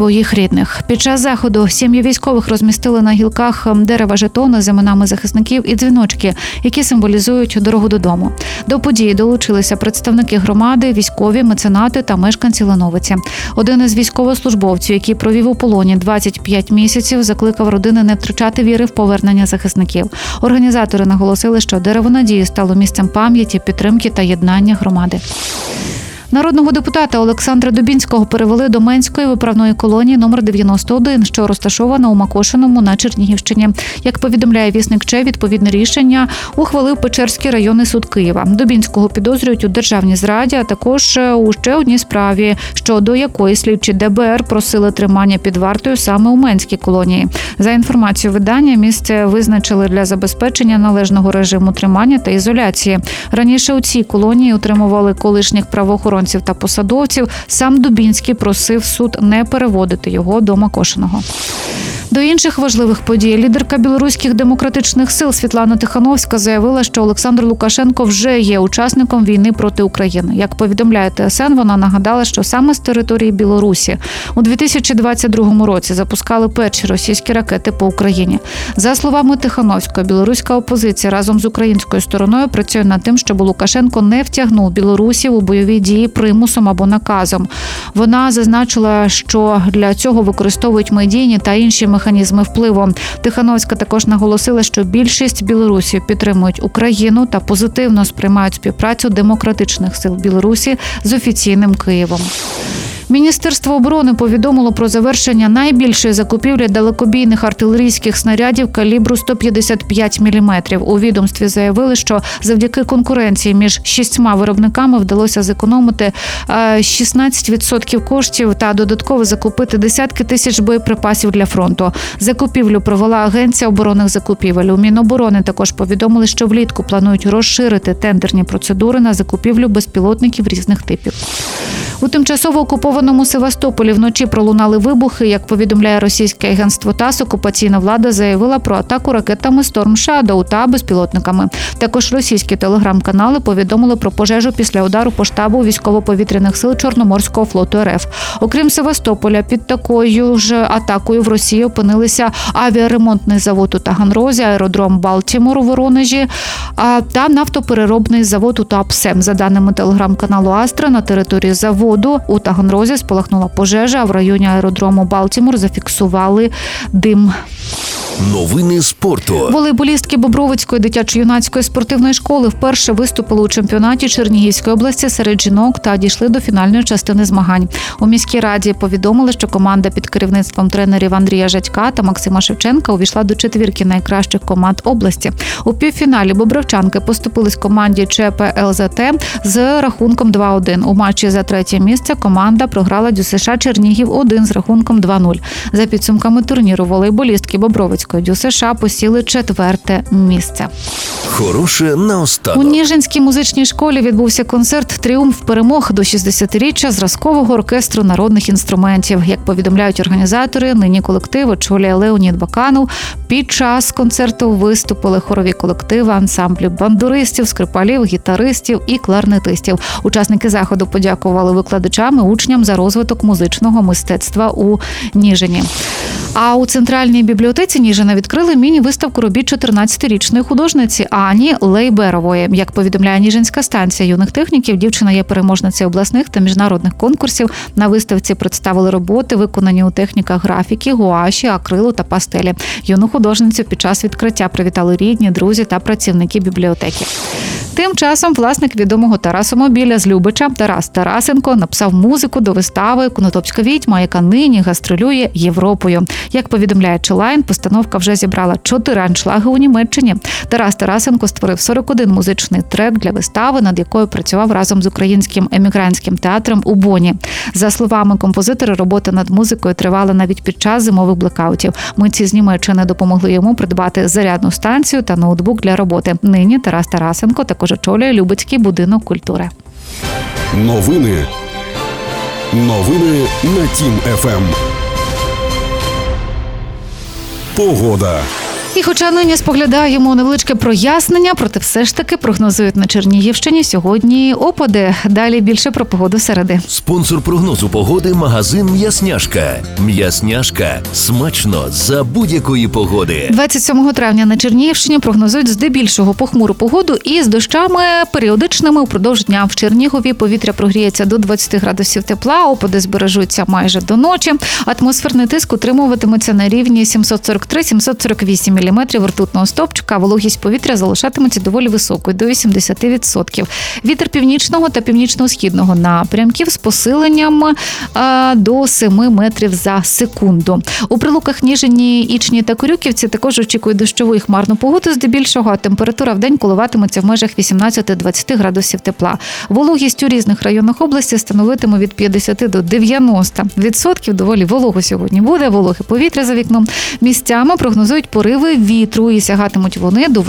своїх рідних. Під час заходу сім'ї військових розмістили на гілках дерева жетони з іменами захисників і дзвіночки, які символізують дорогу додому. До події долучилися представники громади, військові, меценати та мешканці Лановиці. Один із військовослужбовців, який провів у полоні 25 місяців, закликав родини не втрачати віри в повернення захисників. Організатори наголосили, що дерево надії стало місцем пам'яті, підтримки та єднання громади. Народного депутата Олександра Дубінського перевели до Менської виправної колонії номер 91, що розташована у Макошиному на Чернігівщині. Як повідомляє вісник ЧЕ, відповідне рішення ухвалив Печерський районний суд Києва. Дубінського підозрюють у державній зраді, а також у ще одній справі, щодо якої слідчі ДБР просили тримання під вартою саме у Менській колонії. За інформацією видання, місце визначили для забезпечення належного режиму тримання та ізоляції. Раніше у цій колонії утримували колишніх правоохоронців та посадовців. Сам Дубінський просив суд не переводити його до Макошиного. До інших важливих подій лідерка білоруських демократичних сил Світлана Тихановська заявила, що Олександр Лукашенко вже є учасником війни проти України. Як повідомляє ТСН, вона нагадала, що саме з території Білорусі у 2022 році запускали перші російські ракети по Україні. За словами Тихановської, білоруська опозиція разом з українською стороною працює над тим, щоб Лукашенко не втягнув білорусів у бойові дії примусом або наказом. Вона зазначила, що для цього використовують медійні та інші механізми впливу. Тихановська також наголосила, що більшість білорусів підтримують Україну та позитивно сприймають співпрацю демократичних сил Білорусі з офіційним Києвом. Міністерство оборони повідомило про завершення найбільшої закупівлі далекобійних артилерійських снарядів калібру 155 мм. У відомстві заявили, що завдяки конкуренції між 6 виробниками вдалося зекономити 16% коштів та додатково закупити десятки тисяч боєприпасів для фронту. Закупівлю провела Агенція оборонних закупівель. У Міноборони також повідомили, що влітку планують розширити тендерні процедури на закупівлю безпілотників різних типів. У тимчасово окупованому Севастополі вночі пролунали вибухи. Як повідомляє російське агентство ТАСС, окупаційна влада заявила про атаку ракетами Storm Shadow та безпілотниками. Також російські телеграм-канали повідомили про пожежу після удару по штабу військово-повітряних сил Чорноморського флоту РФ. Окрім Севастополя, під такою ж атакою в Росії опинилися авіаремонтний завод у Таганрозі, аеродром Балтімор у Воронежі та нафтопереробний завод у Туапсе. За даними телеграм-каналу Астра, на території заводу у Таганрозі спалахнула пожежа, а в районі аеродрому Балтімор зафіксували дим. Новини спорту. Волейболістки Бобровицької дитячо-юнацької спортивної школи вперше виступили у чемпіонаті Чернігівської області серед жінок та дійшли до фінальної частини змагань. У міській раді повідомили, що команда під керівництвом тренерів Андрія Жадька та Максима Шевченка увійшла до четвірки найкращих команд області. У півфіналі бобровчанки поступились команді ЧП ЛЗТ з рахунком 2-1. У матчі за третє місце команда програла ДЮСШ Чернігів-1 з рахунком 2-0. За підсумками турніру волейболістки Бобровицької ДЮСШ посіли четверте місце. Хороше наостанок. У Ніжинській музичній школі відбувся концерт «Тріумф перемог» до 60-річчя зразкового оркестру народних інструментів. Як повідомляють організатори, нині колектив очолює Леонід Баканов. Під час концерту виступили хорові колективи, ансамблі бандуристів, скрипалів, гітаристів і кларнетистів. Учасники заходу подякували викладачам і учням за розвиток музичного мистецтва у Ніжині. А у Центральній бібліотеці Ніжина відкрили міні-виставку робіт 14-річної художниці Ані Лейберової. Як повідомляє Ніжинська станція юних техніків, дівчина є переможницею обласних та міжнародних конкурсів. На виставці представили роботи, виконані у техніках графіки, гуаші, акрилу та пастелі. Юну художницю під час відкриття привітали рідні, друзі та працівники бібліотеки. Тим часом власник відомого Тарасомобіля з Любича Тарас Тарасенко написав музику до вистави «Конотопська відьма», яка нині гастролює Європою. Як повідомляє Челайн, постановка вже зібрала 4 аншлаги у Німеччині. Тарас Тарасенко створив 41 музичний трек для вистави, над якою працював разом з українським емігрантським театром у Боні. За словами композитора, робота над музикою тривала навіть під час зимових блекаутів. Митці з Німеччини допомогли йому придбати зарядну станцію та ноутбук для роботи. Нині Тарас Тарасенко також очолює Любецький будинок культури. Новини на Тім ФМ. Погода. І хоча нині споглядаємо невеличке прояснення, проте все ж таки прогнозують на Чернігівщині сьогодні опади. Далі більше про погоду середи. Спонсор прогнозу погоди – магазин «М'ясняшка». «М'ясняшка» – смачно за будь-якої погоди. 27 травня на Чернігівщині прогнозують здебільшого похмуру погоду і з дощами періодичними упродовж дня. В Чернігові повітря прогріється до 20 градусів тепла, опади збережуться майже до ночі. Атмосферний тиск утримуватиметься на рівні 743-748 міліметрів ртутного стовпчика, а вологість повітря залишатиметься доволі високою – до 80%. Вітер північного та північно-східного напрямків з посиленням до 7 метрів за секунду. У Прилуках, Ніжині, Ічні та Корюківці також очікують дощову і хмарну погоду здебільшого, а температура вдень коливатиметься в межах 18-20 градусів тепла. Вологість у різних районах області становитиме від 50 до 90%. Доволі волого сьогодні буде, вологе повітря за вікном. Місцями прогнозують пориви вітру і сягатимуть вони до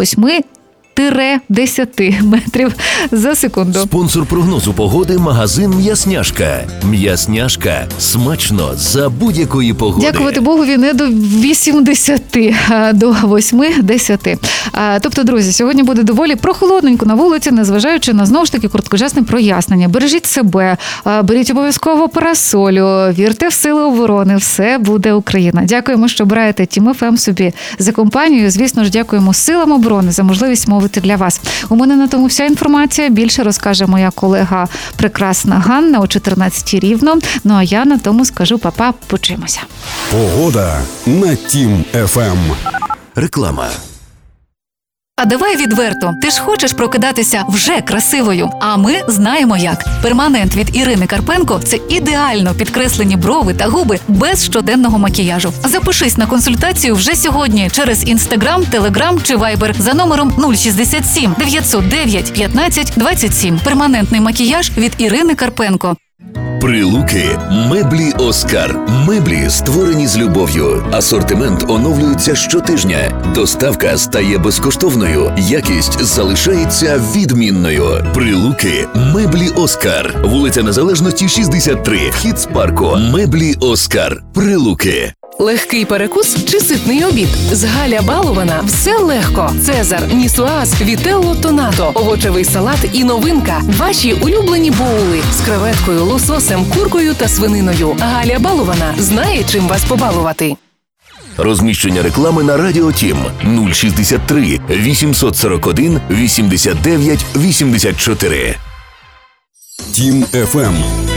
8-10 метрів за секунду. Спонсор прогнозу погоди – магазин «М'ясняшка». «М'ясняшка» – смачно за будь-якої погоди. Дякувати Богові, не до 80, а до 8-10. Тобто, друзі, сьогодні буде доволі прохолодненько на вулиці, незважаючи на, знову ж таки, короткочасне прояснення. Бережіть себе, беріть обов'язково парасолю, вірте в сили оборони, все буде Україна. Дякуємо, що обираєте Тім ФМ собі за компанію. Звісно ж, дякуємо силам оборони за можливість мовити для вас. У мене на тому вся інформація. Більше розкаже моя колега прекрасна Ганна о 14-й рівно. Ну а я на тому скажу па-па, почуємося. Погода на Тім ФМ. Реклама. А давай відверто, ти ж хочеш прокидатися вже красивою, а ми знаємо як. Перманент від Ірини Карпенко – це ідеально підкреслені брови та губи без щоденного макіяжу. Запишись на консультацію вже сьогодні через Instagram, Telegram чи Viber за номером 067 909 15 27. Перманентний макіяж від Ірини Карпенко. Прилуки. Меблі «Оскар». Меблі, створені з любов'ю. Асортимент оновлюється щотижня. Доставка стає безкоштовною. Якість залишається відмінною. Прилуки. Меблі «Оскар». Вулиця Незалежності, 63. Вхід з парку. Меблі «Оскар». Прилуки. Легкий перекус чи ситний обід? З Галя Балована все легко. Цезар, нісуаз, вітелло тонато, овочевий салат і новинка. Ваші улюблені боули з креветкою, лососем, куркою та свининою. Галя Балована знає, чим вас побалувати. Розміщення реклами на Радіо Тім 063 841 89 84. Тім ФМ.